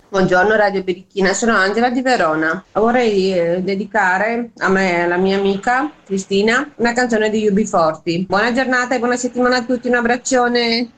Buongiorno Radio Berichina, sono Angela di Verona. Vorrei dedicare a me e alla mia amica Cristina una canzone di UB40. Buona giornata e buona settimana a tutti, un abbraccione.